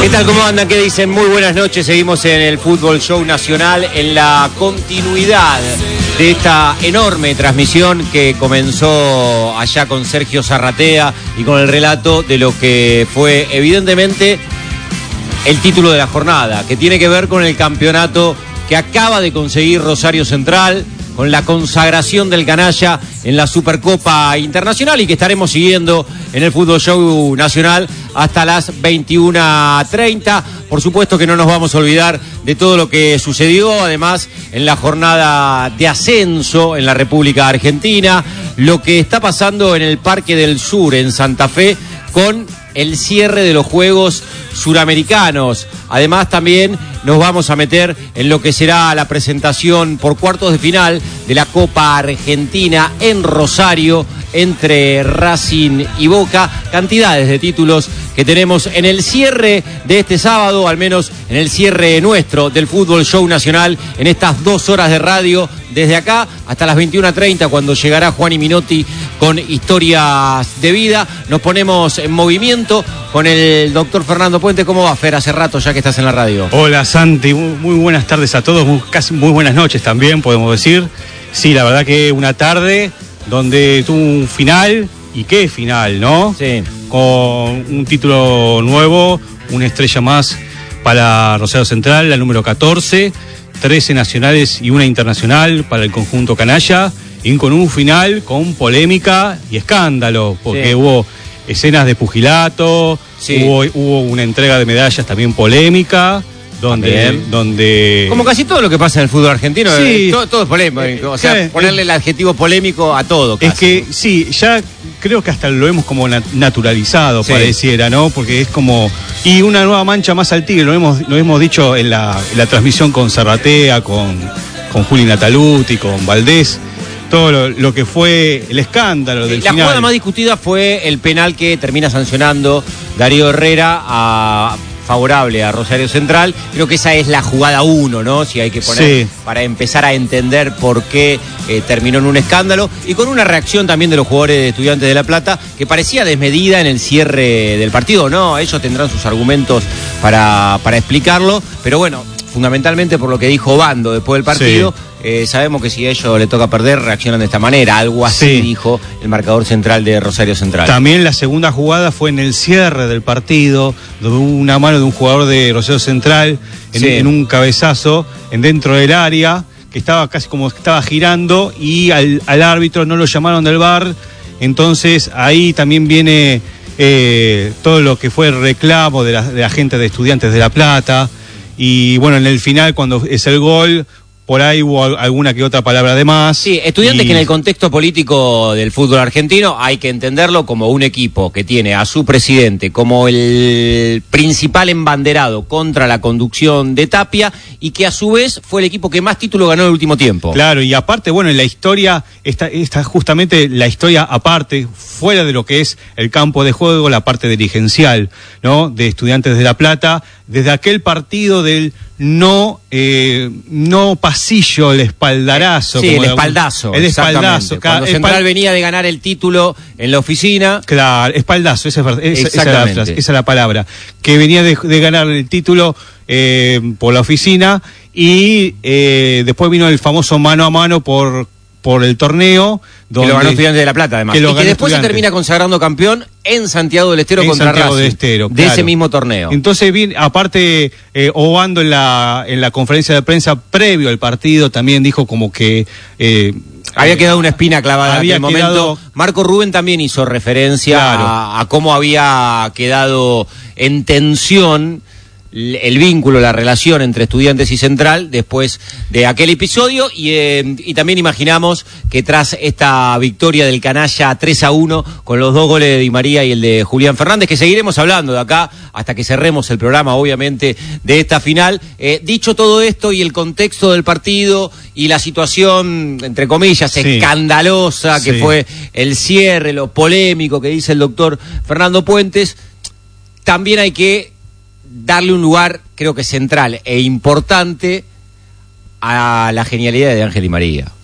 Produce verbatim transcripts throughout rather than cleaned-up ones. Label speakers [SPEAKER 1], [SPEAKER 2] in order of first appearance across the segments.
[SPEAKER 1] ¿Qué tal? ¿Cómo andan? ¿Qué dicen? Muy buenas noches. Seguimos en el Fútbol Show Nacional en la continuidad de esta enorme transmisión que comenzó allá con Sergio Zarratea y con el relato de lo que fue evidentemente el título de la jornada, que tiene que ver con el campeonato que acaba de conseguir Rosario Central, con la consagración del canalla en la Supercopa Internacional y que estaremos siguiendo en el Fútbol Show Nacional hasta las veintiuna treinta. Por supuesto que no nos vamos a olvidar de todo lo que sucedió, además, en la jornada de ascenso en la República Argentina, lo que está pasando en el Parque del Sur, en Santa Fe, con el cierre de los Juegos Suramericanos. Además, también nos vamos a meter en lo que será la presentación por cuartos de final de la Copa Argentina en Rosario entre Racing y Boca. Cantidades de títulos que tenemos en el cierre de este sábado, al menos en el cierre nuestro del Fútbol Show Nacional, en estas dos horas de radio, desde acá hasta las veintiuna treinta, cuando llegará Juan y Minotti con Historias de Vida. Nos ponemos en movimiento con el doctor Fernando Puente. ¿Cómo va, Fer? Hace rato ya que estás en la radio.
[SPEAKER 2] Hola, Santi. Muy buenas tardes a todos. Muy, casi muy buenas noches también, podemos decir. Sí, la verdad que una tarde donde tuvo un final, y qué final, ¿no?
[SPEAKER 1] Sí.
[SPEAKER 2] Con un título nuevo, una estrella más para Rosario Central, la número catorce, trece nacionales y una internacional para el conjunto canalla, y con un final con polémica y escándalo, porque sí. hubo escenas de pugilato, sí. hubo, hubo una entrega de medallas también polémica, donde, donde...
[SPEAKER 1] como casi todo lo que pasa en el fútbol argentino, sí. eh, todo, todo es polémico, eh, o sea, eh, ponerle el adjetivo polémico a todo. Casi.
[SPEAKER 2] Es que sí, ya creo que hasta lo hemos como naturalizado, sí. pareciera, ¿no? Porque es como... Y una nueva mancha más al tigre, lo hemos, lo hemos dicho en la, en la transmisión con Zarratea, con, con Juli Nataluti, con Valdés, todo lo, lo que fue el escándalo del
[SPEAKER 1] la
[SPEAKER 2] final.
[SPEAKER 1] La jugada más discutida fue el penal que termina sancionando Darío Herrera a... favorable a Rosario Central. Creo que esa es la jugada uno, ¿no? Si hay que poner, sí. para empezar a entender por qué eh, terminó en un escándalo, y con una reacción también de los jugadores de Estudiantes de La Plata que parecía desmedida en el cierre del partido, ¿no? Ellos tendrán sus argumentos para, para explicarlo, pero bueno, fundamentalmente por lo que dijo Bando después del partido, sí. eh, sabemos que si a ellos le toca perder, reaccionan de esta manera. Algo así sí. dijo el marcador central de Rosario Central.
[SPEAKER 2] También la segunda jugada fue en el cierre del partido, de una mano de un jugador de Rosario Central en, sí. en un cabezazo en dentro del área, que estaba casi como que estaba girando, y al, al árbitro no lo llamaron del V A R. Entonces ahí también viene eh, todo lo que fue el reclamo de la, de la gente de Estudiantes de La Plata. Y bueno, en el final, cuando es el gol, por ahí hubo alguna que otra palabra de más.
[SPEAKER 1] Sí, Estudiantes y... que en el contexto político del fútbol argentino hay que entenderlo como un equipo que tiene a su presidente como el principal embanderado contra la conducción de Tapia, y que a su vez fue el equipo que más títulos ganó en el último tiempo.
[SPEAKER 2] Claro, y aparte, bueno, en la historia, está, está justamente la historia aparte, fuera de lo que es el campo de juego, la parte dirigencial, ¿no? De Estudiantes de La Plata, desde aquel partido del no eh, no pasillo, el espaldarazo.
[SPEAKER 1] Sí, como el espaldazo.
[SPEAKER 2] El espaldazo.
[SPEAKER 1] Cuando
[SPEAKER 2] el
[SPEAKER 1] Central
[SPEAKER 2] espal...
[SPEAKER 1] venía de ganar el título en la oficina.
[SPEAKER 2] Claro, espaldazo, esa es, esa, esa, es, la, esa es la palabra. Que venía de, de ganar el título eh, por la oficina, y eh, después vino el famoso mano a mano por... por el torneo, donde,
[SPEAKER 1] que lo ganó Estudiantes de La Plata, además,
[SPEAKER 2] que
[SPEAKER 1] y que después
[SPEAKER 2] Estudiantes.
[SPEAKER 1] Se termina consagrando campeón en Santiago del Estero
[SPEAKER 2] en
[SPEAKER 1] contra
[SPEAKER 2] Santiago
[SPEAKER 1] Racing,
[SPEAKER 2] del Estero,
[SPEAKER 1] de
[SPEAKER 2] claro.
[SPEAKER 1] ese mismo torneo.
[SPEAKER 2] Entonces, bien, aparte, eh, Obando en la en la conferencia de prensa previo al partido también dijo como que eh,
[SPEAKER 1] había quedado una espina clavada en aquel
[SPEAKER 2] quedado...
[SPEAKER 1] momento. Marco Rubén también hizo referencia claro. a, a cómo había quedado en tensión el vínculo, la relación entre Estudiantes y Central después de aquel episodio, y, eh, y también imaginamos que tras esta victoria del canalla tres a uno con los dos goles de Di María y el de Julián Fernández, que seguiremos hablando de acá hasta que cerremos el programa, obviamente, de esta final. Eh, dicho todo esto y el contexto del partido y la situación, entre comillas, sí. escandalosa que sí. fue el cierre, lo polémico que dice el doctor Fernando Puentes, también hay que darle un lugar, creo que central e importante, a la genialidad de Ángel Di María. O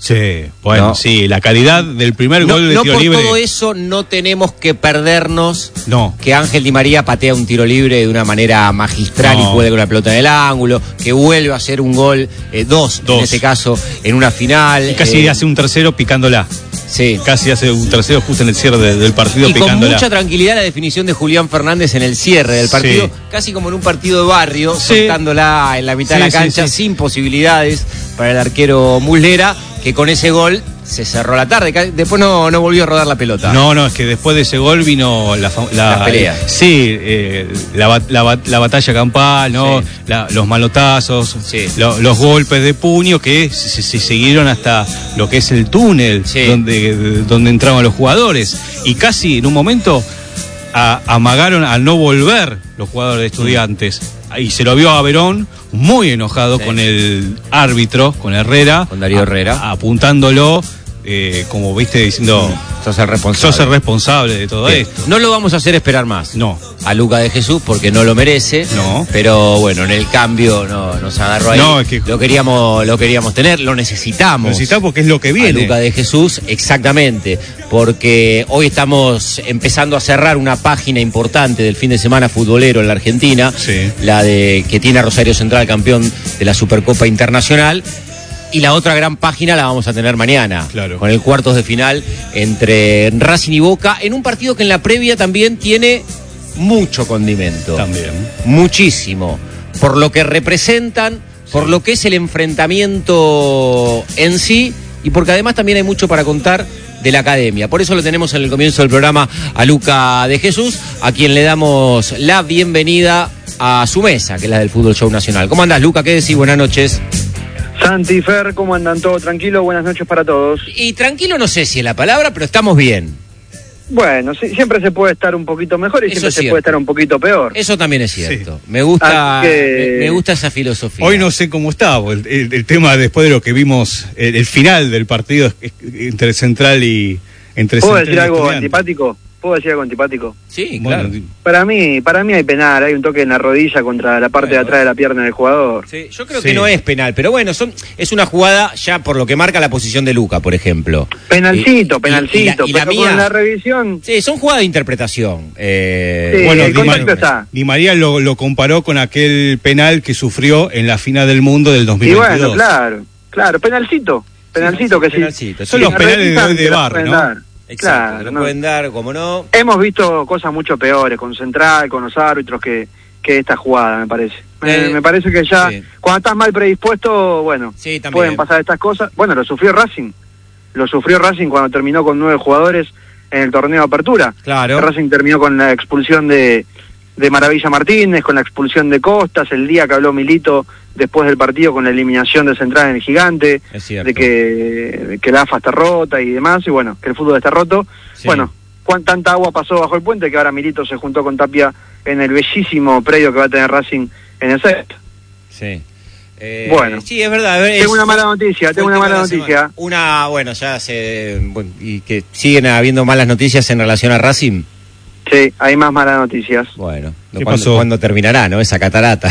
[SPEAKER 2] Sí, bueno, ¿no? Sí, la calidad del primer
[SPEAKER 1] no,
[SPEAKER 2] gol de
[SPEAKER 1] no
[SPEAKER 2] tiro
[SPEAKER 1] por
[SPEAKER 2] libre.
[SPEAKER 1] Todo eso no tenemos que perdernos
[SPEAKER 2] no.
[SPEAKER 1] que Ángel Di María patea un tiro libre de una manera magistral no. y puede con la pelota en el ángulo, que vuelve a hacer un gol, eh, dos, dos en este caso, en una final.
[SPEAKER 2] Y casi
[SPEAKER 1] eh,
[SPEAKER 2] hace un tercero picándola.
[SPEAKER 1] Sí.
[SPEAKER 2] Casi hace un tercero justo en el cierre de, del partido
[SPEAKER 1] y
[SPEAKER 2] picándola.
[SPEAKER 1] Y con mucha tranquilidad la definición de Julián Fernández en el cierre del partido, sí. casi como en un partido de barrio, sí. soltándola en la mitad sí, de la cancha, sí, sí. sin posibilidades para el arquero Muslera, que con ese gol se cerró la tarde, después no, no volvió a rodar la pelota.
[SPEAKER 2] No, no, es que después de ese gol vino la, la,
[SPEAKER 1] la pelea.
[SPEAKER 2] Eh, sí, eh, la, la, la batalla campal, ¿no? Sí. La, los malotazos,
[SPEAKER 1] sí.
[SPEAKER 2] lo, los golpes de puño que se, se siguieron hasta lo que es el túnel sí. donde, donde entraban los jugadores. Y casi en un momento a, amagaron a no volver los jugadores de Estudiantes. Y se lo vio a Verón muy enojado sí. con el árbitro, con Herrera.
[SPEAKER 1] Con Darío Herrera.
[SPEAKER 2] A, apuntándolo, eh, como viste, diciendo...
[SPEAKER 1] Sos el responsable.
[SPEAKER 2] Sos el responsable de todo
[SPEAKER 1] Bien.
[SPEAKER 2] esto.
[SPEAKER 1] No lo vamos a hacer esperar más.
[SPEAKER 2] No.
[SPEAKER 1] A Luca de Jesús, porque no lo merece.
[SPEAKER 2] No.
[SPEAKER 1] Pero bueno, en el cambio no, nos agarró ahí.
[SPEAKER 2] No, es que...
[SPEAKER 1] Lo queríamos, lo queríamos tener, lo necesitamos.
[SPEAKER 2] Lo necesitamos porque es lo que viene.
[SPEAKER 1] A Luca de Jesús, exactamente. Porque hoy estamos empezando a cerrar una página importante del fin de semana futbolero en la Argentina.
[SPEAKER 2] Sí.
[SPEAKER 1] La de que tiene a Rosario Central campeón de la Supercopa Internacional. Y la otra gran página la vamos a tener mañana,
[SPEAKER 2] claro.
[SPEAKER 1] con el cuartos de final entre Racing y Boca, en un partido que en la previa también tiene mucho condimento.
[SPEAKER 2] También.
[SPEAKER 1] Muchísimo. Por lo que representan, por sí. lo que es el enfrentamiento en sí, y porque además también hay mucho para contar de la academia. Por eso lo tenemos en el comienzo del programa a Luca de Jesús, a quien le damos la bienvenida a su mesa, que es la del Fútbol Show Nacional. ¿Cómo andás, Luca? ¿Qué decís? Buenas noches.
[SPEAKER 3] Santi, Fer, ¿cómo andan? ¿Todo tranquilo? Buenas noches para todos.
[SPEAKER 1] Y tranquilo no sé si es la palabra, pero estamos bien.
[SPEAKER 3] Bueno, sí, siempre se puede estar un poquito mejor y
[SPEAKER 1] Eso
[SPEAKER 3] siempre se
[SPEAKER 1] cierto.
[SPEAKER 3] puede estar un poquito peor.
[SPEAKER 1] Eso también es cierto.
[SPEAKER 2] Sí.
[SPEAKER 1] Me gusta
[SPEAKER 3] que...
[SPEAKER 1] me, me gusta esa filosofía.
[SPEAKER 2] Hoy no sé cómo está, el, el, el tema después de lo que vimos, el, el final del partido entre Central y... entre
[SPEAKER 3] ¿Puedo
[SPEAKER 2] Central
[SPEAKER 3] decir
[SPEAKER 2] y
[SPEAKER 3] algo
[SPEAKER 2] Estudiantes.
[SPEAKER 3] antipático? ¿Puedo decir algo antipático?
[SPEAKER 1] Sí,
[SPEAKER 2] bueno,
[SPEAKER 1] claro.
[SPEAKER 3] Para mí, para mí hay penal, hay un toque en la rodilla contra la parte
[SPEAKER 1] bueno.
[SPEAKER 3] de atrás de la pierna del jugador.
[SPEAKER 1] Sí, yo creo
[SPEAKER 2] sí.
[SPEAKER 1] que no es penal, pero bueno, son, es una jugada ya por lo que marca la posición de Luca, por ejemplo.
[SPEAKER 3] Penalcito,
[SPEAKER 1] Y-
[SPEAKER 3] penalcito,
[SPEAKER 1] y la- y la
[SPEAKER 3] pero
[SPEAKER 1] mía-
[SPEAKER 3] con la revisión...
[SPEAKER 1] Sí, son jugadas de interpretación. Eh,
[SPEAKER 3] Sí,
[SPEAKER 2] Bueno,
[SPEAKER 3] el
[SPEAKER 2] Di,
[SPEAKER 3] contacto
[SPEAKER 2] Mar-
[SPEAKER 3] está.
[SPEAKER 2] Di María lo, lo comparó con aquel penal que sufrió en la final del mundo del dos mil
[SPEAKER 3] Y
[SPEAKER 2] veintidós.
[SPEAKER 3] bueno, claro, claro, penalcito, penalcito que sí.
[SPEAKER 1] penalcito,
[SPEAKER 2] Son
[SPEAKER 1] sí.
[SPEAKER 2] los
[SPEAKER 3] la
[SPEAKER 2] penales de
[SPEAKER 3] revisan,
[SPEAKER 2] hoy de
[SPEAKER 3] te la
[SPEAKER 2] bar,
[SPEAKER 3] pueden
[SPEAKER 2] ¿no?
[SPEAKER 3] dar.
[SPEAKER 1] Exacto,
[SPEAKER 3] Claro,
[SPEAKER 1] lo
[SPEAKER 3] no.
[SPEAKER 1] pueden dar, como no.
[SPEAKER 3] Hemos visto cosas mucho peores con Central, con los árbitros que, que esta jugada, me parece. Me,
[SPEAKER 1] Eh,
[SPEAKER 3] me parece que ya,
[SPEAKER 1] sí.
[SPEAKER 3] cuando estás mal predispuesto, bueno,
[SPEAKER 1] Sí, también.
[SPEAKER 3] pueden pasar estas cosas. Bueno, lo sufrió Racing. Lo sufrió Racing cuando terminó con nueve jugadores en el torneo de apertura.
[SPEAKER 1] Claro.
[SPEAKER 3] Racing terminó con la expulsión de, de Maravilla Martínez, con la expulsión de Costas, el día que habló Milito después del partido con la eliminación de Central en el Gigante,
[SPEAKER 1] Es cierto.
[SPEAKER 3] de que, de que la A F A está rota y demás, y bueno, que el fútbol está roto.
[SPEAKER 1] Sí.
[SPEAKER 3] Bueno, cuán tanta agua pasó bajo el puente que ahora Milito se juntó con Tapia en el bellísimo predio que va a tener Racing en el set.
[SPEAKER 1] Sí. Eh,
[SPEAKER 3] Bueno.
[SPEAKER 1] sí, es verdad. es-
[SPEAKER 3] Tengo una mala noticia,
[SPEAKER 1] fue
[SPEAKER 3] tengo
[SPEAKER 1] el
[SPEAKER 3] una
[SPEAKER 1] tema
[SPEAKER 3] mala
[SPEAKER 1] de la
[SPEAKER 3] noticia.
[SPEAKER 1] semana. Una, bueno, ya se. Bueno, y que siguen habiendo malas noticias en relación a Racing.
[SPEAKER 3] Sí, hay más malas noticias.
[SPEAKER 1] Bueno,
[SPEAKER 2] ¿Qué
[SPEAKER 1] ¿cuándo,
[SPEAKER 2] pasó?
[SPEAKER 1] ¿cuándo terminará, no? Esa catarata.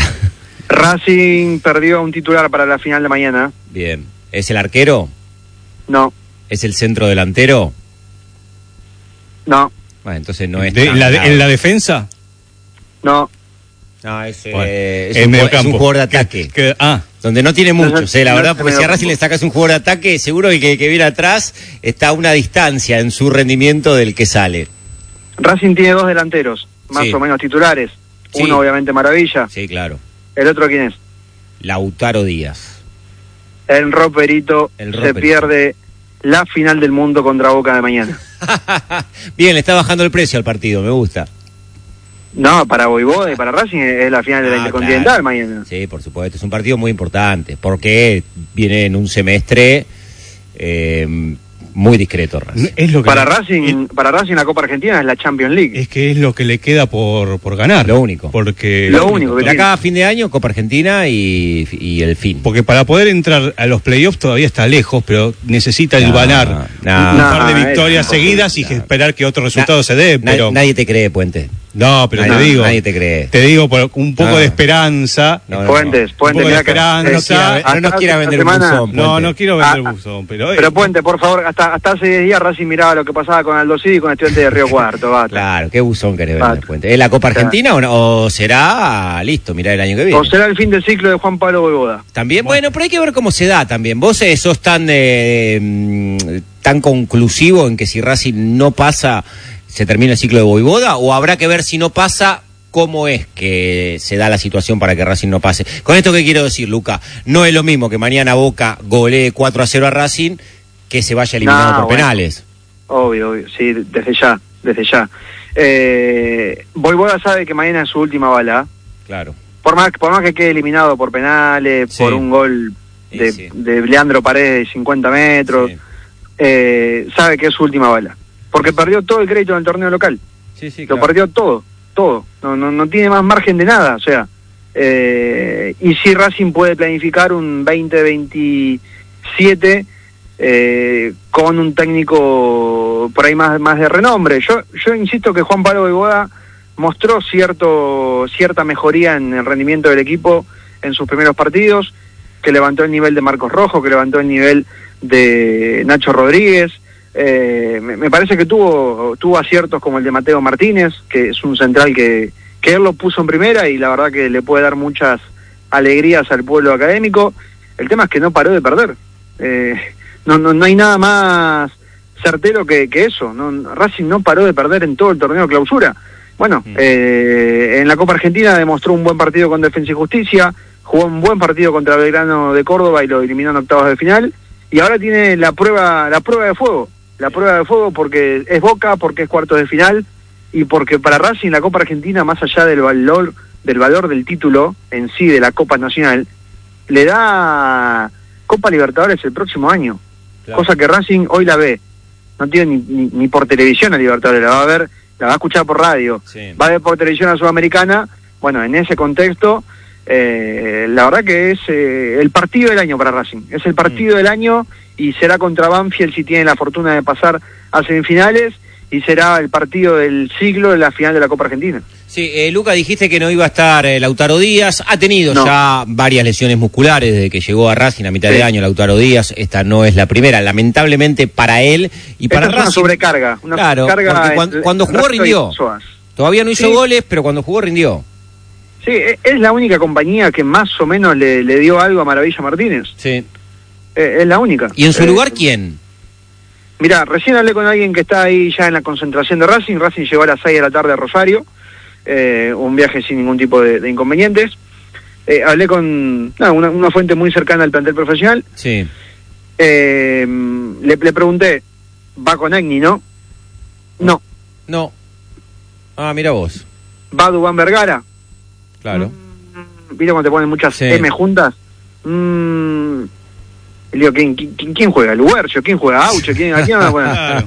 [SPEAKER 3] Racing perdió un titular para la final de mañana.
[SPEAKER 1] Bien. ¿Es el arquero?
[SPEAKER 3] No,
[SPEAKER 1] ¿Es el centro delantero?
[SPEAKER 3] no,
[SPEAKER 1] Bueno, entonces no es.
[SPEAKER 2] De-
[SPEAKER 1] tan
[SPEAKER 2] en, la, de-
[SPEAKER 1] grave.
[SPEAKER 2] en la defensa.
[SPEAKER 3] no.
[SPEAKER 1] No, es, eh,
[SPEAKER 2] Bueno,
[SPEAKER 1] es,
[SPEAKER 2] en
[SPEAKER 1] un,
[SPEAKER 2] medio
[SPEAKER 1] ju- es un
[SPEAKER 2] campo.
[SPEAKER 1] jugador de ataque.
[SPEAKER 2] Que- que- ah,
[SPEAKER 1] Donde no tiene
[SPEAKER 3] No,
[SPEAKER 1] muchos,
[SPEAKER 3] no,
[SPEAKER 1] eh, la
[SPEAKER 3] no
[SPEAKER 1] verdad,
[SPEAKER 3] es
[SPEAKER 1] porque si a
[SPEAKER 3] medio
[SPEAKER 1] Racing
[SPEAKER 3] campo.
[SPEAKER 1] le sacas un jugador de ataque, seguro que el que, que viene atrás está a una distancia en su rendimiento del que sale.
[SPEAKER 3] Racing tiene dos delanteros, más
[SPEAKER 1] Sí.
[SPEAKER 3] o menos titulares.
[SPEAKER 1] Sí.
[SPEAKER 3] Uno obviamente Maravilla.
[SPEAKER 1] Sí, claro.
[SPEAKER 3] ¿El otro quién es?
[SPEAKER 1] Lautaro Díaz.
[SPEAKER 3] El Roperito
[SPEAKER 1] El
[SPEAKER 3] se
[SPEAKER 1] Roperito.
[SPEAKER 3] pierde la final del mundo contra Boca de mañana.
[SPEAKER 1] Bien, le está bajando el precio al partido, me gusta.
[SPEAKER 3] No, para Voivoda y para Racing es la final de la
[SPEAKER 1] Ah,
[SPEAKER 3] Intercontinental
[SPEAKER 1] claro.
[SPEAKER 3] mañana.
[SPEAKER 1] Sí, por supuesto, es un partido muy importante, porque viene en un semestre eh, muy discreto Racing.
[SPEAKER 2] es lo que
[SPEAKER 3] Para
[SPEAKER 2] le-
[SPEAKER 3] Racing, para Racing la Copa Argentina es la Champions League.
[SPEAKER 2] es que es lo que le queda por, por ganar.
[SPEAKER 1] Lo único.
[SPEAKER 2] Porque
[SPEAKER 3] Lo único que
[SPEAKER 1] De acá a fin de año, Copa Argentina y, y el fin.
[SPEAKER 2] Porque para poder entrar a los playoffs todavía está lejos, pero necesita
[SPEAKER 1] No,
[SPEAKER 2] ganar
[SPEAKER 1] no.
[SPEAKER 2] un par de
[SPEAKER 3] No,
[SPEAKER 2] victorias
[SPEAKER 3] es imposible.
[SPEAKER 2] seguidas y que esperar que otros resultados
[SPEAKER 1] Na-
[SPEAKER 2] se den.
[SPEAKER 1] na-
[SPEAKER 2] Pero
[SPEAKER 1] Nadie te cree, Puente.
[SPEAKER 2] No, pero
[SPEAKER 1] nadie,
[SPEAKER 2] te digo,
[SPEAKER 1] nadie te cree.
[SPEAKER 2] Te digo por un poco
[SPEAKER 1] no.
[SPEAKER 2] de esperanza.
[SPEAKER 3] No, no, Puentes,
[SPEAKER 2] no.
[SPEAKER 3] Puentes,
[SPEAKER 2] un poco de
[SPEAKER 3] esperanza.
[SPEAKER 2] esperanza.
[SPEAKER 1] No nos quiera vender un buzón. Puente.
[SPEAKER 2] No, no quiero vender
[SPEAKER 3] ah,
[SPEAKER 2] buzón, pero...
[SPEAKER 3] Pero Puente, por favor, hasta, hasta hace diez días Racing miraba lo que pasaba con Aldo Civi y con Estudiantes de Río Cuarto. Basta.
[SPEAKER 1] Claro, ¿qué buzón querés vender, Puente? ¿Es la Copa Argentina claro. o, no? o será, listo, mirá el año que viene?
[SPEAKER 3] O será el fin del ciclo de Juan Pablo Voivoda.
[SPEAKER 1] También, bueno, pero hay que ver cómo se da también. Vos eh, sos tan, eh, tan conclusivo en que si Racing no pasa, se termina el ciclo de Voivoda, o habrá que ver si no pasa, cómo es que se da la situación para que Racing no pase. Con esto, ¿qué quiero decir, Luca? No es lo mismo que mañana Boca golee cuatro a cero a Racing que se vaya eliminado no, por bueno. penales.
[SPEAKER 3] Obvio, obvio, sí, desde ya, desde ya. Eh, Voivoda sabe que mañana es su última bala.
[SPEAKER 1] Claro.
[SPEAKER 3] Por más, por más que quede eliminado por penales, sí. por un gol de, sí, sí. de Leandro Paredes de cincuenta metros, sí. eh, sabe que es su última bala. Porque perdió todo el crédito en el torneo local.
[SPEAKER 1] Sí, sí,
[SPEAKER 3] Lo
[SPEAKER 1] claro.
[SPEAKER 3] perdió todo, todo. No, no, no tiene más margen de nada, o sea. Eh, y si Racing puede planificar un veinte veintisiete eh, con un técnico por ahí más, más de renombre. Yo, yo insisto que Juan Pablo Voivoda mostró cierto cierta mejoría en el rendimiento del equipo en sus primeros partidos, que levantó el nivel de Marcos Rojo, que levantó el nivel de Nacho Rodríguez. Eh, me, me parece que tuvo tuvo aciertos como el de Mateo Martínez, que es un central que, que él lo puso en primera y la verdad que le puede dar muchas alegrías al pueblo académico. El tema es que no paró de perder. Eh, no, no, no hay nada más certero que, que eso. No, Racing no paró de perder en todo el torneo de clausura. Bueno, mm. eh, en la Copa Argentina demostró un buen partido con Defensa y Justicia, jugó un buen partido contra Belgrano de Córdoba y lo eliminó en octavos de final, y ahora tiene la prueba la prueba de fuego, la prueba de fuego porque es Boca, porque es cuartos de final, y porque para Racing la Copa Argentina, más allá del valor del valor del título en sí de la Copa Nacional, le da Copa Libertadores el próximo año, claro. Cosa que Racing hoy la ve, no tiene ni, ni, ni por televisión a Libertadores, la va a ver, la va a escuchar por radio, sí. Va a ver por televisión a Sudamericana. Bueno, en ese contexto, eh, la verdad que es eh, el partido del año para Racing, es el partido mm. del año, y será contra Banfield si tiene la fortuna de pasar a semifinales, y será el partido del siglo en la final de la Copa Argentina.
[SPEAKER 1] Sí, eh, Luca, dijiste que no iba a estar eh, Lautaro Díaz, ha tenido no. ya varias lesiones musculares desde que llegó a Racing a mitad sí. de año Lautaro Díaz, esta no es la primera, lamentablemente para él y para
[SPEAKER 3] Esta
[SPEAKER 1] Racing.
[SPEAKER 3] Es una sobrecarga, una
[SPEAKER 1] claro,
[SPEAKER 3] sobrecarga
[SPEAKER 1] porque cuando, cuando jugó rindió, todavía no hizo sí. goles, pero cuando jugó rindió.
[SPEAKER 3] Sí, es la única compañía que más o menos le, le dio algo a Maravilla Martínez.
[SPEAKER 1] Sí.
[SPEAKER 3] Eh, es la única.
[SPEAKER 1] ¿Y en su
[SPEAKER 3] eh,
[SPEAKER 1] lugar quién?
[SPEAKER 3] Mirá, recién hablé con alguien que está ahí ya en la concentración de Racing. Racing llegó a las seis de la tarde a Rosario, eh, un viaje sin ningún tipo de, de inconvenientes. Eh, hablé con no, una, una fuente muy cercana al plantel profesional.
[SPEAKER 1] Sí.
[SPEAKER 3] Eh, le, le pregunté, ¿va con Egni, no? No.
[SPEAKER 1] No. Ah, mira vos.
[SPEAKER 3] ¿Va Dubán Vergara?
[SPEAKER 1] Claro.
[SPEAKER 3] Mm, ¿Viste cuando te ponen muchas sí. M juntas? Mmm... Le digo, ¿quién, quién, quién juega? ¿Luercio? ¿Quién juega? ¿Aucho? ¿Quién, ¿A quién van a poner?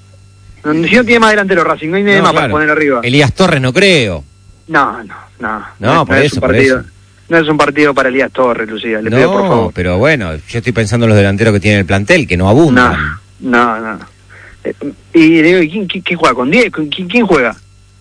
[SPEAKER 3] No, si no tiene más delantero Racing, no hay nadie no, más claro. para poner arriba.
[SPEAKER 1] Elías Torres no creo.
[SPEAKER 3] No, no, no.
[SPEAKER 1] No,
[SPEAKER 3] no
[SPEAKER 1] por
[SPEAKER 3] no
[SPEAKER 1] eso,
[SPEAKER 3] es
[SPEAKER 1] por
[SPEAKER 3] partido,
[SPEAKER 1] eso.
[SPEAKER 3] No es un partido para Elías Torres, Lucía, le
[SPEAKER 1] no,
[SPEAKER 3] pido por favor.
[SPEAKER 1] Pero bueno, yo estoy pensando en los delanteros que tiene el plantel, que no abundan.
[SPEAKER 3] No, no, no. Eh, y le digo, ¿quién, quién, quién juega? ¿Con diez? ¿Quién, quién juega?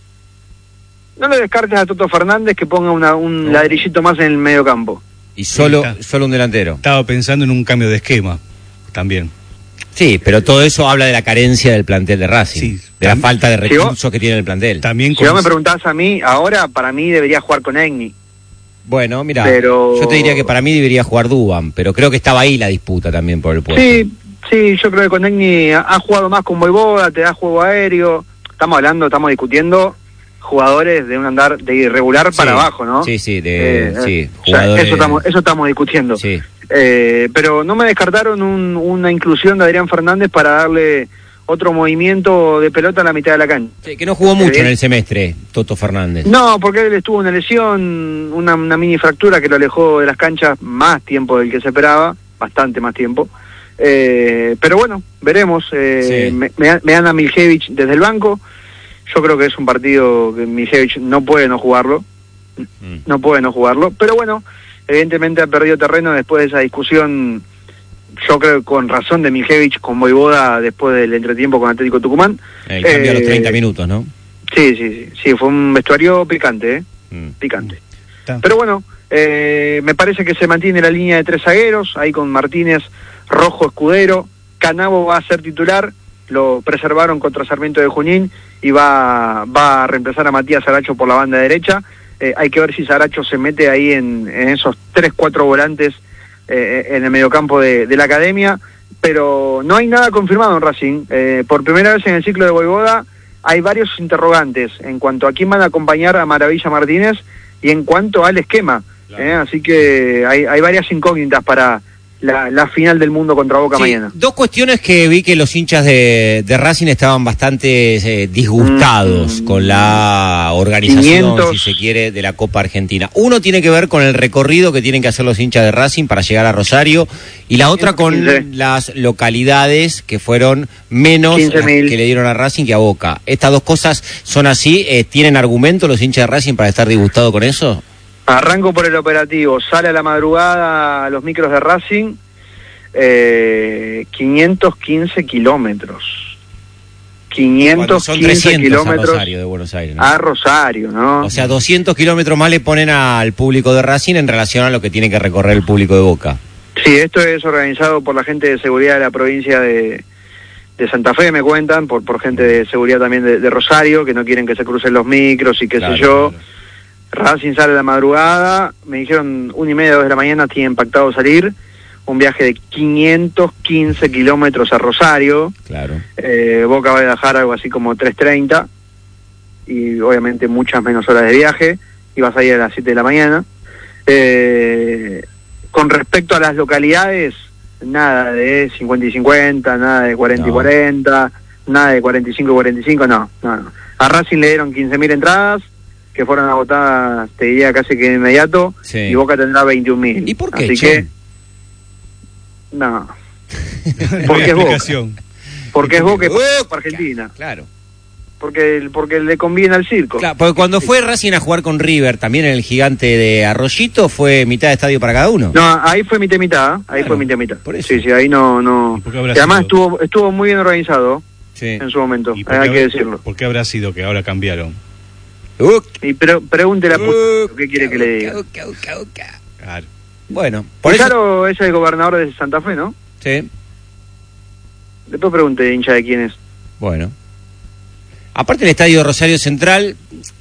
[SPEAKER 3] No le descartes a Toto Fernández que ponga una, un no. ladrillito más en el medio campo.
[SPEAKER 1] Y solo, sí, solo un delantero.
[SPEAKER 2] Estaba pensando en un cambio de esquema también.
[SPEAKER 1] Sí, pero todo eso habla de la carencia del plantel de Racing, sí, de la falta de recursos ¿sí, que tiene el plantel.
[SPEAKER 2] También
[SPEAKER 3] si vos me preguntás a mí, ahora para mí debería jugar con Egni.
[SPEAKER 1] Bueno, mira,
[SPEAKER 3] pero...
[SPEAKER 1] yo te diría que para mí debería jugar Dubán, pero creo que estaba ahí la disputa también por el puesto.
[SPEAKER 3] Sí, sí, yo creo que con Egni ha, ha jugado más con Voivoda, te da juego aéreo. Estamos hablando, estamos discutiendo jugadores de un andar de irregular para
[SPEAKER 1] sí,
[SPEAKER 3] abajo, ¿no?
[SPEAKER 1] Sí, sí, de,
[SPEAKER 3] eh,
[SPEAKER 1] sí,
[SPEAKER 3] jugadores... O sea, eso estamos, eso estamos discutiendo.
[SPEAKER 1] Sí.
[SPEAKER 3] Eh, pero no me descartaron un, una inclusión de Adrián Fernández para darle otro movimiento de pelota a la mitad de la cancha.
[SPEAKER 1] Sí, que no jugó mucho ¿Eh? en el semestre, Toto Fernández.
[SPEAKER 3] No, porque él estuvo una lesión, una, una mini fractura que lo alejó de las canchas más tiempo del que se esperaba, bastante más tiempo. Eh, pero bueno, veremos. Eh, sí. me, me, me anda Miljevich desde el banco. Yo creo que es un partido que Miljevich no puede no jugarlo. Mm. No puede no jugarlo. Pero bueno, evidentemente ha perdido terreno después de esa discusión, yo creo con razón, de Miljevich con Voivoda después del entretiempo con Atlético Tucumán.
[SPEAKER 1] El cambio eh, a los treinta minutos, ¿no?
[SPEAKER 3] Sí, sí, sí, sí, fue un vestuario picante, ¿eh? Mm. Picante. Mm. Pero bueno, eh, me parece que se mantiene la línea de tres zagueros, ahí con Martínez, Rojo, Escudero. Canavo va a ser titular, lo preservaron contra Sarmiento de Junín y va, va a reemplazar a Matías Saracho por la banda derecha. Eh, hay que ver si Saracho se mete ahí en, en esos tres, cuatro volantes eh, en el mediocampo de, de la academia, pero no hay nada confirmado en Racing. Eh, por primera vez en el ciclo de Voivoda hay varios interrogantes en cuanto a quién van a acompañar a Maravilla Martínez y en cuanto al esquema. Claro. Eh, así que hay, hay varias incógnitas para la, la final del mundo contra Boca sí, mañana.
[SPEAKER 1] Dos cuestiones que vi que los hinchas de, de Racing estaban bastante eh, disgustados mm, con la organización, quinientos si se quiere, de la Copa Argentina. Uno tiene que ver con el recorrido que tienen que hacer los hinchas de Racing para llegar a Rosario y la otra con quince las localidades que fueron menos que le dieron a Racing que a Boca. ¿Estas dos cosas son así? Eh, ¿Tienen argumento los hinchas de Racing para estar disgustados con eso?
[SPEAKER 3] Arranco por el operativo, sale a la madrugada a los micros de Racing, eh, quinientos quince kilómetros. quinientos quince kilómetros a
[SPEAKER 1] Rosario de Buenos Aires, ¿no?
[SPEAKER 3] A Rosario, ¿no?
[SPEAKER 1] O sea, doscientos kilómetros más le ponen al público de Racing en relación a lo que tiene que recorrer el público de Boca.
[SPEAKER 3] Sí, esto es organizado por la gente de seguridad de la provincia de, de Santa Fe, me cuentan, por, por gente de seguridad también de, de Rosario, que no quieren que se crucen los micros y qué claro, sé yo. Claro. Racing sale a la madrugada, me dijeron una y media, dos de la mañana tienen pactado salir, un viaje de quinientos quince kilómetros a Rosario,
[SPEAKER 1] claro.
[SPEAKER 3] eh, Boca va a dejar algo así como tres treinta, y obviamente muchas menos horas de viaje, y vas a ir a las siete de la mañana. Eh, con respecto a las localidades, nada de cincuenta y cincuenta, nada de cuarenta y cuarenta, nada de cuarenta y cinco y cuarenta y cinco, no, no, no. A Racing le dieron quince mil entradas, que fueron agotadas, te diría casi que de inmediato, sí. Y Boca tendrá veintiún mil.
[SPEAKER 1] ¿Y por qué?
[SPEAKER 3] Así che? que, no, porque es Boca. Porque es Boca y porque es Argentina.
[SPEAKER 1] Claro.
[SPEAKER 3] Porque, porque le conviene al circo.
[SPEAKER 1] Claro, porque cuando fue Racing a jugar con River, también en el Gigante de Arroyito, fue mitad de estadio para cada uno.
[SPEAKER 3] No, ahí fue mitad mitad, ahí claro, fue mitad mitad. Por eso. Sí, sí, ahí no, no. Y además estuvo, estuvo muy bien organizado, sí. En su momento, hay
[SPEAKER 2] habrá,
[SPEAKER 3] que decirlo.
[SPEAKER 2] ¿Por qué habrá sido que ahora cambiaron?
[SPEAKER 3] Uh, y pre pregúntele a uh, ¿qué quiere uh, que le diga?
[SPEAKER 1] Uh, uh, uh, uh. Claro. Bueno,
[SPEAKER 3] por Pizarro eso... es el gobernador de Santa Fe, ¿no?
[SPEAKER 1] Sí.
[SPEAKER 3] Después pregunte, hincha, de quién es.
[SPEAKER 1] Bueno. Aparte el estadio Rosario Central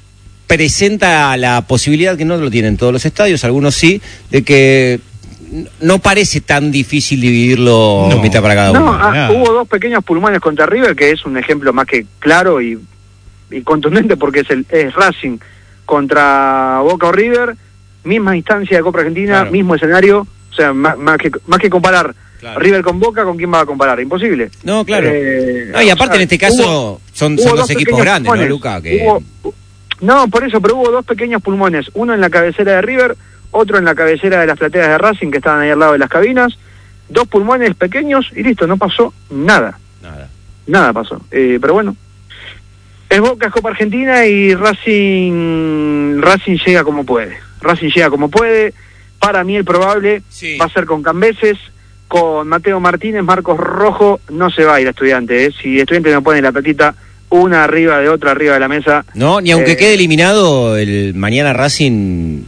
[SPEAKER 1] presenta la posibilidad, que no lo tienen todos los estadios, algunos sí, de que no parece tan difícil dividirlo no. mitad para cada uno.
[SPEAKER 3] No, ah, hubo dos pequeños pulmones contra River, que es un ejemplo más que claro y y contundente porque es el es Racing contra Boca o River, misma instancia de Copa Argentina, claro. Mismo escenario, o sea, más, más que más que comparar claro. River con Boca, ¿con quién va a comparar? Imposible.
[SPEAKER 1] No, claro. Eh, no, y aparte o sea, en este caso hubo, son, son dos, dos equipos grandes, pulmones, ¿no, Luca? Que...
[SPEAKER 3] Hubo, no, por eso, pero hubo dos pequeños pulmones, uno en la cabecera de River, otro en la cabecera de las plateas de Racing que estaban ahí al lado de las cabinas, dos pulmones pequeños y listo, no pasó nada.
[SPEAKER 1] Nada.
[SPEAKER 3] Nada pasó. Eh, pero bueno, es Boca, es Copa Argentina y Racing Racing llega como puede. Racing llega como puede. Para mí el probable sí. va a ser con Cambeses, con Mateo Martínez, Marcos Rojo. No se va a ir a Estudiante, ¿eh? Si Estudiante no pone la platita una arriba de otra arriba de la mesa.
[SPEAKER 1] No, ni aunque eh, quede eliminado el mañana Racing.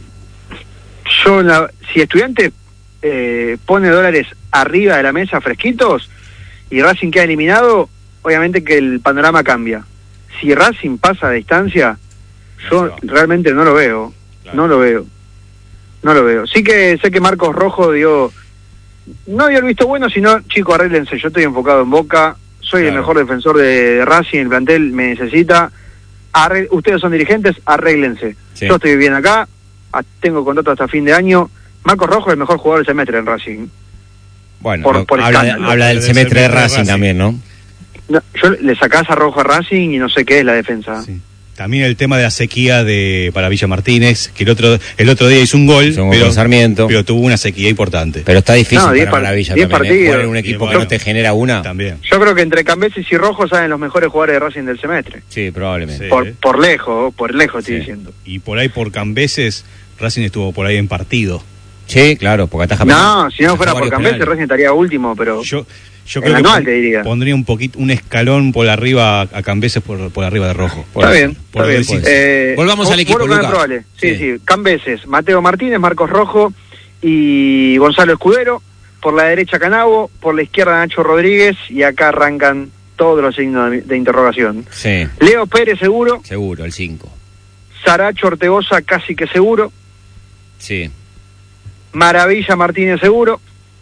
[SPEAKER 3] Yo, la, si Estudiante eh, pone dólares arriba de la mesa fresquitos y Racing queda eliminado, obviamente que el panorama cambia. Si Racing pasa a distancia, yo no realmente no lo veo, claro. no lo veo, no lo veo. Sí que sé que Marcos Rojo dio, no dio el visto bueno, sino, chicos, arréglense, yo estoy enfocado en Boca, soy claro. el mejor defensor de, de Racing, el plantel me necesita, Arre, ustedes son dirigentes, arréglense. Sí. Yo estoy bien acá, tengo contrato hasta fin de año, Marcos Rojo es el mejor jugador del semestre en Racing.
[SPEAKER 1] Bueno, por, por habla, de, habla del semestre de Racing, Racing también, ¿no?
[SPEAKER 3] No, yo le sacás a Rojo a Racing y no sé qué es la defensa.
[SPEAKER 2] Sí. También el tema de la sequía de para Villa Martínez, que el otro el otro día hizo un gol, hizo un
[SPEAKER 1] pero,
[SPEAKER 2] Sarmiento. pero tuvo una sequía importante.
[SPEAKER 1] Pero está difícil no,
[SPEAKER 3] para
[SPEAKER 1] la Villa también, ¿eh? Jugar en un equipo que no te genera una.
[SPEAKER 2] También.
[SPEAKER 3] Yo creo que entre Cambeses y Rojo salen los mejores jugadores de Racing del semestre.
[SPEAKER 1] Sí, probablemente.
[SPEAKER 3] Sí. Por, por lejos, por lejos estoy
[SPEAKER 2] sí.
[SPEAKER 3] diciendo.
[SPEAKER 2] Y por ahí por Cambeses, Racing estuvo por ahí en partido.
[SPEAKER 1] Sí, claro, porque ataja
[SPEAKER 3] No, si no fuera por Cambeses, Racing estaría último, pero
[SPEAKER 2] yo, yo creo que
[SPEAKER 3] anual,
[SPEAKER 2] pon,
[SPEAKER 3] te diría.
[SPEAKER 2] pondría un poquito, un escalón por arriba a Cambeses por, por arriba de Rojo.
[SPEAKER 3] Por, está bien,
[SPEAKER 2] por
[SPEAKER 3] está bien. Eh,
[SPEAKER 1] Volvamos al equipo, Lucas.
[SPEAKER 3] Sí, sí, sí. Cambeses, Mateo Martínez, Marcos Rojo y Gonzalo Escudero. Por la derecha Canavo, por la izquierda Nacho Rodríguez, y acá arrancan todos los signos de, de interrogación.
[SPEAKER 1] Sí.
[SPEAKER 3] Leo Pérez seguro.
[SPEAKER 1] Seguro, el cinco.
[SPEAKER 3] Saracho Ortegoza casi que seguro.
[SPEAKER 1] Sí.
[SPEAKER 3] Maravilla Martínez seguro.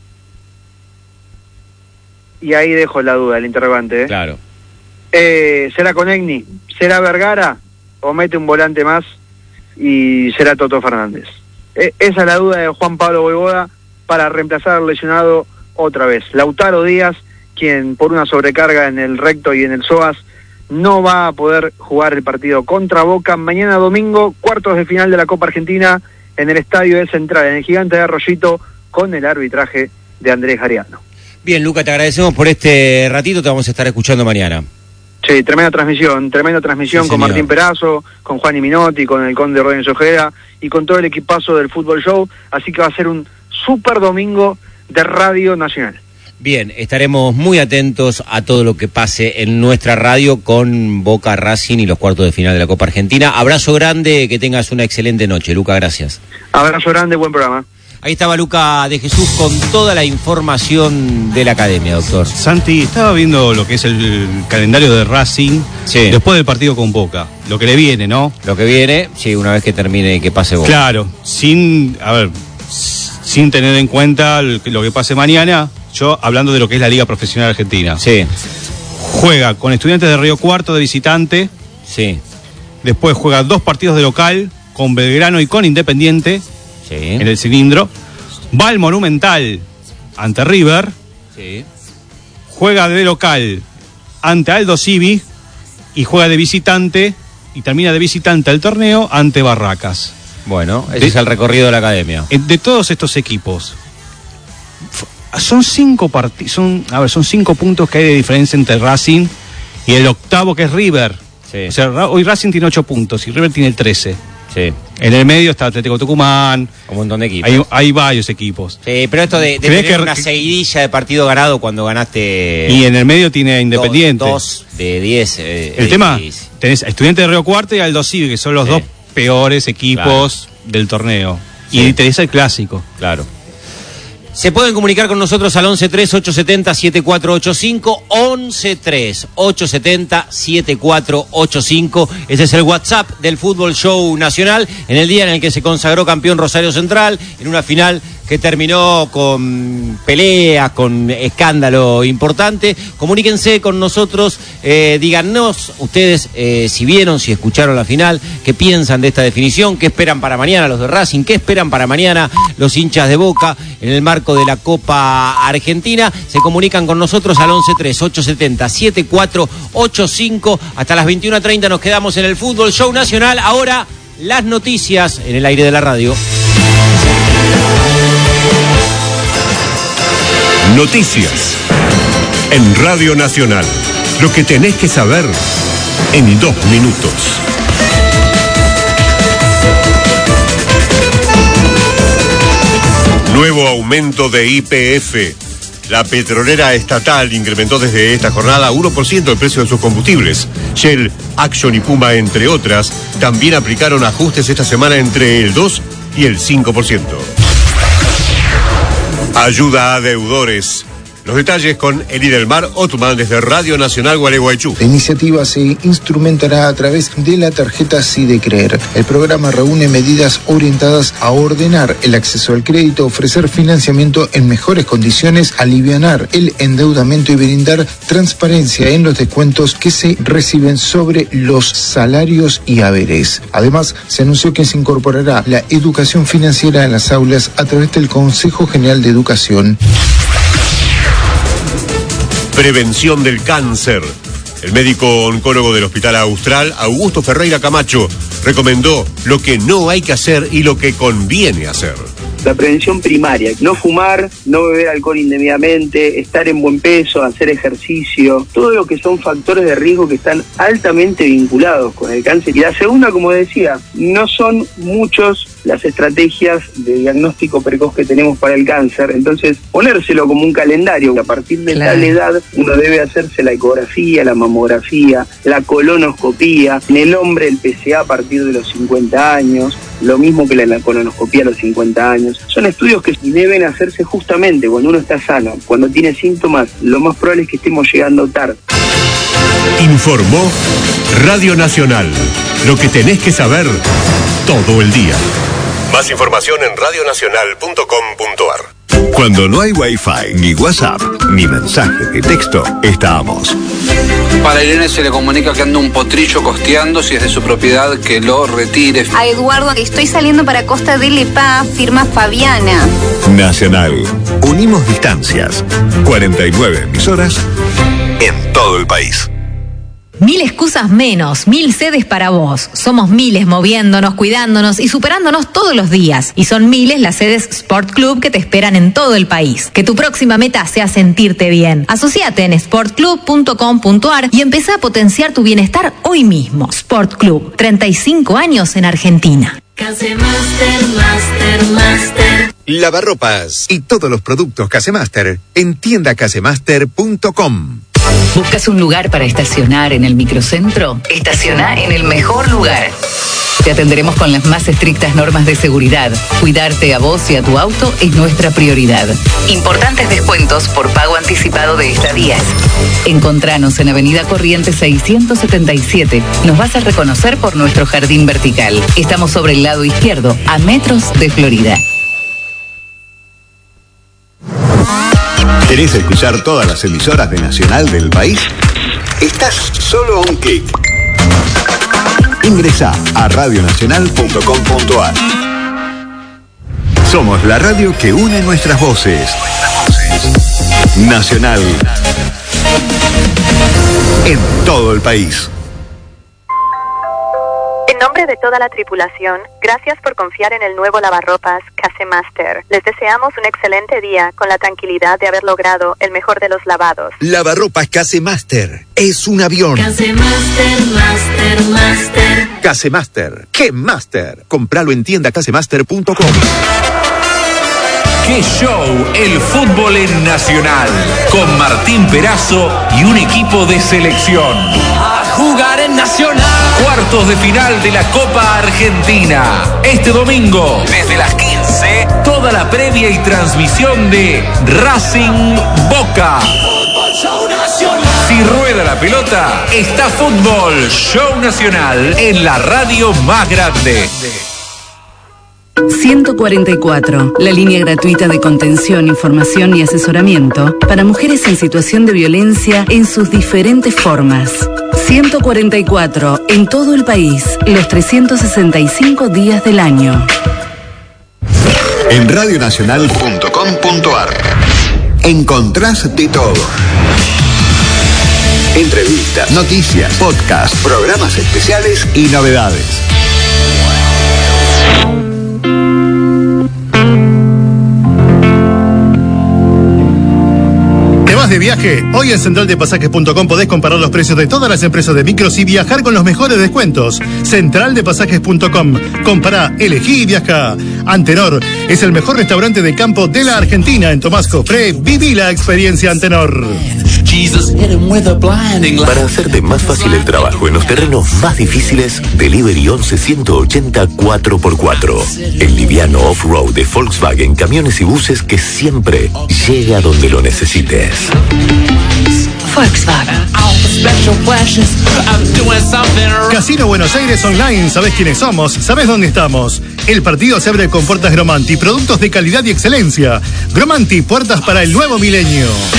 [SPEAKER 3] Y ahí dejo la duda, el interrogante. ¿eh?
[SPEAKER 1] Claro.
[SPEAKER 3] Eh, ¿Será Conegni? ¿Será Vergara? ¿O mete un volante más? Y será Toto Fernández. Eh, esa es la duda de Juan Pablo Voivoda para reemplazar al lesionado otra vez. Lautaro Díaz, quien por una sobrecarga en el recto y en el psoas no va a poder jugar el partido contra Boca mañana domingo, cuartos de final de la Copa Argentina en el Estadio de Central, en el Gigante de Arroyito, con el arbitraje de Andrés Ariano.
[SPEAKER 1] Bien, Luca, te agradecemos por este ratito, te vamos a estar escuchando mañana.
[SPEAKER 3] Sí, tremenda transmisión, tremenda transmisión sí, con Martín Perazo, con Juan Minotti, con el Conde Rodríguez Ojeda y con todo el equipazo del Fútbol Show, así que va a ser un super domingo de Radio Nacional.
[SPEAKER 1] Bien, estaremos muy atentos a todo lo que pase en nuestra radio con Boca, Racing y los cuartos de final de la Copa Argentina. Abrazo grande, que tengas una excelente noche, Luca, gracias.
[SPEAKER 3] Abrazo grande, buen programa.
[SPEAKER 1] Ahí estaba Luca de Jesús con toda la información de la academia, doctor.
[SPEAKER 2] Santi, estaba viendo lo que es el calendario de Racing
[SPEAKER 1] sí.
[SPEAKER 2] después del partido con Boca. Lo que le viene, ¿no?
[SPEAKER 1] Lo que viene, sí, una vez que termine y que pase Boca.
[SPEAKER 2] Claro, sin, a ver, sin tener en cuenta lo que pase mañana, yo hablando de lo que es la Liga Profesional Argentina.
[SPEAKER 1] Sí.
[SPEAKER 2] Juega con Estudiantes de Río Cuarto de visitante.
[SPEAKER 1] Sí.
[SPEAKER 2] Después juega dos partidos de local con Belgrano y con Independiente. Sí. En el cilindro. Va al Monumental ante River.
[SPEAKER 1] Sí.
[SPEAKER 2] Juega de local ante Aldo Civi y juega de visitante y termina de visitante al torneo ante Barracas.
[SPEAKER 1] Bueno, ese
[SPEAKER 2] de,
[SPEAKER 1] es el recorrido de la academia.
[SPEAKER 2] De todos estos equipos, son cinco partidos, son, a ver, son cinco puntos que hay de diferencia entre Racing y el octavo que es River.
[SPEAKER 1] Sí.
[SPEAKER 2] O sea, hoy Racing tiene ocho puntos y River tiene trece.
[SPEAKER 1] Sí.
[SPEAKER 2] En el medio está Atlético Tucumán.
[SPEAKER 1] Un montón de equipos.
[SPEAKER 2] Hay, hay varios equipos.
[SPEAKER 1] Sí, pero esto de, de tener que... una seguidilla de partido ganado cuando ganaste...
[SPEAKER 2] Y en el medio tiene Independiente.
[SPEAKER 1] Dos, dos de diez. Eh,
[SPEAKER 2] el
[SPEAKER 1] eh,
[SPEAKER 2] tema,
[SPEAKER 1] diez.
[SPEAKER 2] Tenés a Estudiantes de Río Cuarto y Aldo Civi, que son los sí. dos peores equipos claro. del torneo. Sí. Y tenés el clásico.
[SPEAKER 1] Claro. Se pueden comunicar con nosotros al once tres ocho siete cero siete cuatro ocho cinco, once tres ocho siete cero siete cuatro ocho cinco. Ese es el WhatsApp del Fútbol Show Nacional en el día en el que se consagró campeón Rosario Central en una final que terminó con peleas, con escándalo importante. Comuníquense con nosotros, eh, díganos ustedes eh, si vieron, si escucharon la final, qué piensan de esta definición, qué esperan para mañana los de Racing, qué esperan para mañana los hinchas de Boca en el marco de la Copa Argentina. Se comunican con nosotros al once tres ocho siete cero siete cuatro ocho cinco. Hasta las veintiuna treinta nos quedamos en el Fútbol Show Nacional. Ahora las noticias en el aire de la radio.
[SPEAKER 4] Noticias en Radio Nacional. Lo que tenés que saber en dos minutos. Nuevo aumento de Y P F. La petrolera estatal incrementó desde esta jornada uno por ciento el precio de sus combustibles. Shell, Action y Puma, entre otras, también aplicaron ajustes esta semana entre el dos y el cinco por ciento. Ayuda a deudores. Los detalles con Eli del Mar Otumán desde Radio Nacional Gualeguaychú.
[SPEAKER 5] La iniciativa se instrumentará a través de la tarjeta Sí de Creer. El programa reúne medidas orientadas a ordenar el acceso al crédito, ofrecer financiamiento en mejores condiciones, alivianar el endeudamiento y brindar transparencia en los descuentos que se reciben sobre los salarios y haberes. Además, se anunció que se incorporará la educación financiera en las aulas a través del Consejo General de Educación.
[SPEAKER 4] Prevención del cáncer. El médico oncólogo del Hospital Austral, Augusto Ferreira Camacho, recomendó lo que no hay que hacer y lo que conviene hacer.
[SPEAKER 3] la prevención primaria, no fumar, no beber alcohol indebidamente, estar en buen peso, hacer ejercicio, todo lo que son factores de riesgo que están altamente vinculados con el cáncer. Y la segunda, como decía, no son muchos las estrategias de diagnóstico precoz que tenemos para el cáncer, entonces ponérselo como un calendario. A partir de claro. tal edad uno debe hacerse la ecografía, la mamografía, la colonoscopía, en el hombre el P C A a partir de los cincuenta años, lo mismo que la colonoscopía a los cincuenta años. Son estudios que deben hacerse justamente cuando uno está sano, cuando tiene síntomas. Lo más probable es que estemos llegando tarde.
[SPEAKER 4] Informó Radio Nacional. Lo que tenés que saber todo el día. Más información en radio nacional punto com punto a r. Cuando no hay Wi-Fi, ni WhatsApp, ni mensaje de texto, estamos.
[SPEAKER 6] Para Irene se le comunica que anda un potrillo costeando, si es de su propiedad, que lo retire.
[SPEAKER 7] A Eduardo, que estoy saliendo para Costa del Epá, firma Fabiana.
[SPEAKER 4] Nacional. Unimos distancias. cuarenta y nueve emisoras en todo el país.
[SPEAKER 8] Mil excusas menos, mil sedes para vos. Somos miles moviéndonos, cuidándonos y superándonos todos los días. Y son miles las sedes Sport Club que te esperan en todo el país. Que tu próxima meta sea sentirte bien. Asociate en sport club punto com punto a r y empezá a potenciar tu bienestar hoy mismo. Sport Club, treinta y cinco años en Argentina.
[SPEAKER 9] Casemaster, Master, Master.
[SPEAKER 10] Lavarropas y todos los productos Casemaster en tienda casemaster punto com.
[SPEAKER 11] ¿Buscas un lugar para estacionar en el microcentro? Estaciona en el mejor lugar. Te atenderemos con las más estrictas normas de seguridad. Cuidarte a vos y a tu auto es nuestra prioridad. Importantes descuentos por pago anticipado de estadías. Encontranos en Avenida Corrientes seiscientos setenta y siete. Nos vas a reconocer por nuestro jardín vertical. Estamos sobre el lado izquierdo, a metros de Florida.
[SPEAKER 10] ¿Querés escuchar todas las emisoras de Nacional del país? Estás solo a un clic. Ingresá a radio nacional punto com punto a r. Somos la radio que une nuestras voces. Nacional. En todo el país.
[SPEAKER 12] En nombre de toda la tripulación, gracias por confiar en el nuevo lavarropas Casemaster. Les deseamos un excelente día con la tranquilidad de haber logrado el mejor de los lavados.
[SPEAKER 10] Lavarropas Casemaster es un avión.
[SPEAKER 9] Casemaster, Master, Master.
[SPEAKER 10] Casemaster, ¡qué Master! Compralo en tienda casemaster punto com.
[SPEAKER 13] ¡Qué show! El fútbol en Nacional, con Martín Perazo y un equipo de selección.
[SPEAKER 9] A jugar en Nacional.
[SPEAKER 13] Cuartos de final de la Copa Argentina. Este domingo, desde las quince, toda la previa y transmisión de Racing Boca.
[SPEAKER 9] Fútbol Show Nacional.
[SPEAKER 13] Si rueda la pelota, está Fútbol Show Nacional en la radio más grande.
[SPEAKER 11] ciento cuarenta y cuatro, la línea gratuita de contención, información y asesoramiento para mujeres en situación de violencia en sus diferentes formas. ciento cuarenta y cuatro, en todo el país, los trescientos sesenta y cinco días del año.
[SPEAKER 10] En radio nacional punto com punto a r encontrás de todo. Entrevistas, noticias, podcasts, programas especiales y novedades.
[SPEAKER 14] De viaje, hoy en central de pasajes punto com podés comparar los precios de todas las empresas de micros y viajar con los mejores descuentos. central de pasajes punto com. Compará, elegí y viaja. Antenor es el mejor restaurante de campo de la Argentina. En Tomás Cofré, viví la experiencia Antenor.
[SPEAKER 15] Para hacerte más fácil el trabajo en los terrenos más difíciles, Delivery once ciento ochenta cuatro por cuatro. El liviano off-road de Volkswagen, camiones y buses que siempre llega donde lo necesites.
[SPEAKER 11] Volkswagen.
[SPEAKER 14] Casino Buenos Aires Online, ¿sabés quiénes somos? ¿Sabés dónde estamos? El partido se abre con puertas Gromanti, productos de calidad y excelencia. Gromanti, puertas para el nuevo milenio.